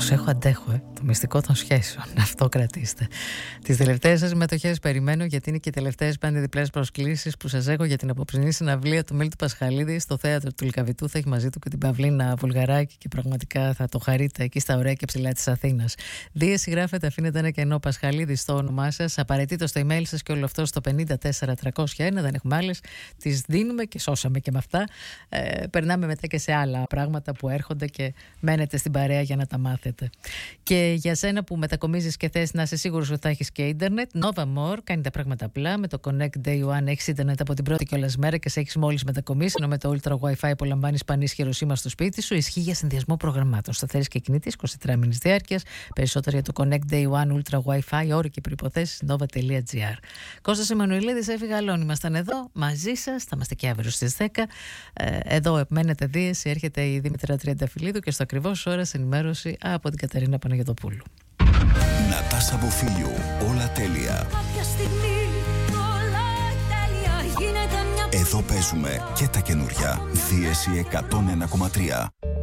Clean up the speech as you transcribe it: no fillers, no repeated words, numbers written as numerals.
Προσέχω, αντέχω, το μυστικό των σχέσεων. Αυτό κρατήστε. Τις τελευταίες σας συμμετοχές περιμένω, γιατί είναι και οι τελευταίες 5 διπλές προσκλήσεις που σας έχω για την απόψινή συναυλία του Μίλτου Πασχαλίδη στο θέατρο του Λυκαβητού. Θα έχει μαζί του και την Παυλίνα Βουλγαράκη και πραγματικά θα το χαρείτε εκεί στα ωραία και ψηλά της Αθήνας. Δίεση γράφετε, αφήνετε ένα κενό Πασχαλίδη στο όνομά σας. Απαραίτητο στο email σας και όλο αυτό στο 54301. Δεν έχουμε άλλες. Τις δίνουμε και σώσαμε και με αυτά. Περνάμε μετά και σε άλλα πράγματα που έρχονται και μένετε στην παρέα για να τα μάθετε. Και για σένα που μετακομίζεις και θες να είσαι σίγουρος ότι θα έχεις και ίντερνετ, Nova More κάνει τα πράγματα απλά. Με το Connect Day One έχεις ίντερνετ από την πρώτη κιόλας μέρα και σε έχεις μόλις μετακομίσει. Ενώ με το Ultra Wi-Fi απολαμβάνεις πανίσχυρο σήμα στο σπίτι σου. Ισχύει για συνδυασμό προγραμμάτων σταθερής και κινητής 23 μήνες διάρκειας. Περισσότερα για το Connect Day One Ultra Wi-Fi, όροι και προϋποθέσεις nova.gr. Κώστας Εμμανουηλίδης, Έφη Γαλλών. Ήμασταν εδώ μαζί σας. Θα είμαστε και αύριο στις 10. Εδώ μένετε δίεση. Έρχεται η Δήμητρα Τριανταφυλλίδου και στο ακριβώς ώρας ενημέρωση από την Κατερίνα Παναγιωτοπούλου. Νατάσα Μποφίλιου, όλα τέλεια. Κάποια στιγμή όλα τέλεια γίνεται μια... Εδώ παίζουμε και τα καινούρια. Δίεση 101,3.